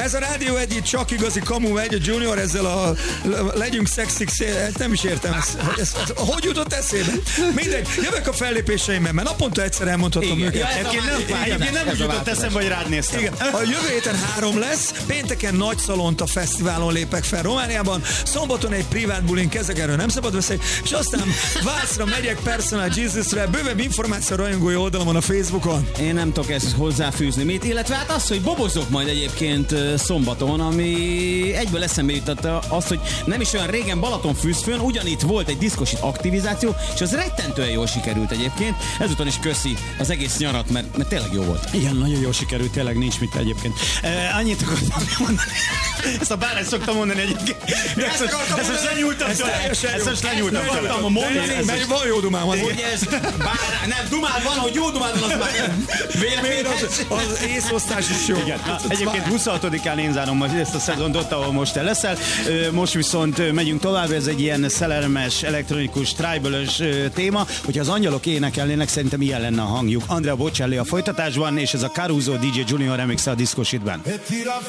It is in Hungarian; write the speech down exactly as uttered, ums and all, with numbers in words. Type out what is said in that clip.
Ez a Rádió egy csak igazi kamu megy, a Junior ezzel a legyünk szexik, nem is értem ezt. Ez, ez, hogy jutott eszébe? Mindegy, jövök a fellépéseimben, mert naponta egyszer elmondhatom őket. Ja, egyébként nem, egyébként nem úgy jutott eszembe, hogy rád néztem. Igen. A jövő héten három lesz, pénteken Nagy Szalonta fesztiválon lépek fel Romániában, szombaton egy privát bulin, ezek erről nem szabad beszélni, és aztán Vászra megyek Personal Jesusre, bővebb információ a rajongói oldalamon a Facebookon. Én nem tudok ezt hozzáfűzni mit, illetve hát az, hogy bobozok majd egyébként szombaton, ami egyből eszembe jutott azt, hogy nem is olyan régen Balatonfürdőn ugyanitt volt egy diszkosit aktivizáció, és az rettentően jól sikerült egyébként. Ezután is köszi az egész nyarat, mert, mert tényleg jó volt. Igen, nagyon jól sikerült, tényleg nincs mit egyébként. E, annyit akartam mondani. Ezt a bár ezt szoktam mondani egyébként. Ezt, ezt, ezt most lenyúltam tőle. Ezt most lenyúltam tőle. Mert van jó dumám. Az, hogy ez bár, nem, dumád van, hogy jó dumád van, az már vélemény. Az, az észosztás is jó. Igen. Na, egyébként huszonhatodikán én zárom ezt a szezont ott, ahol most te leszel. Most viszont megyünk tovább, ez egy ilyen szellemes, elektronikus, tribal-ös téma. Hogyha az angyalok énekelnének, szerintem ilyen lenne a hangjuk. Andrea Bocelli a folytatásban, és ez a Caruso dé dzsé Junior remix a Disco Shitben.